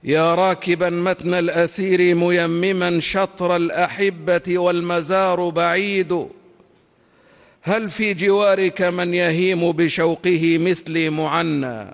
يا راكبا متن الأثير ميمما شطر الأحبة والمزار بعيد، هل في جوارك من يهيم بشوقه مثلي معنى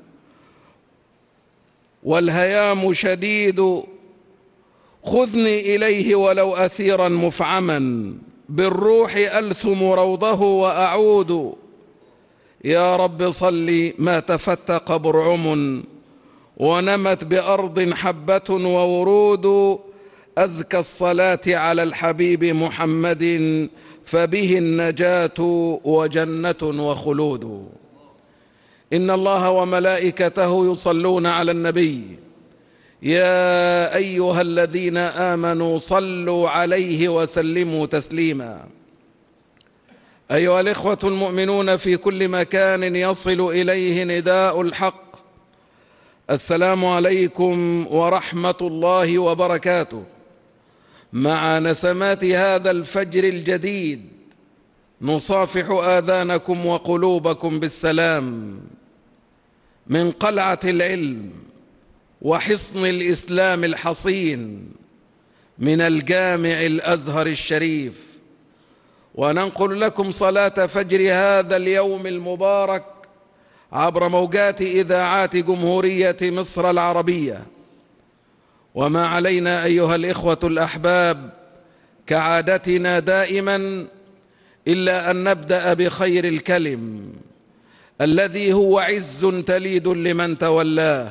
والهيام شديد؟ خذني إليه ولو أثيرا مفعما، بالروح ألثم روضه وأعود. يا رب صل ما تفتق برعم ونمت بأرض حبة وورود، أزكى الصلاة على الحبيب محمد فبه النجاة وجنة وخلود. إن الله وملائكته يصلون على النبي، يا أيها الذين آمنوا صلوا عليه وسلموا تسليما. أيها الإخوة المؤمنون في كل مكان يصل إليه نداء الحق، السلام عليكم ورحمة الله وبركاته. مع نسمات هذا الفجر الجديد نصافح آذانكم وقلوبكم بالسلام من قلعة العلم وحصن الإسلام الحصين، من الجامع الأزهر الشريف، وننقل لكم صلاة فجر هذا اليوم المبارك عبر موجات إذاعات جمهورية مصر العربية. وما علينا أيها الإخوة الأحباب كعادتنا دائما إلا أن نبدأ بخير الكلم الذي هو عز تليد لمن تولاه،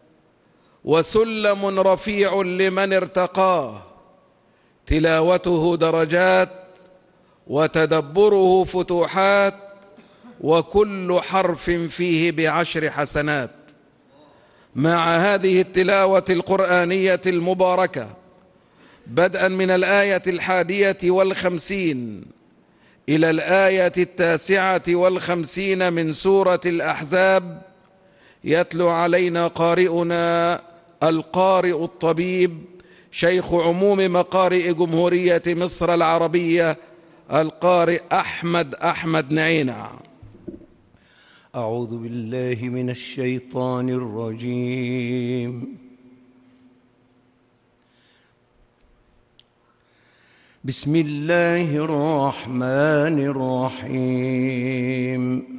وسلم رفيع لمن ارتقاه، تلاوته درجات وتدبره فتوحات، وكل حرف فيه ب10 حسنات. مع هذه التلاوة القرآنية المباركة بدءا من الآية 51 إلى الآية 59 من سورة الأحزاب، يتلو علينا قارئنا القارئ الطبيب شيخ عموم مقارئ جمهورية مصر العربية القارئ أحمد نعينع. أعوذ بالله من الشيطان الرجيم. بسم الله الرحمن الرحيم.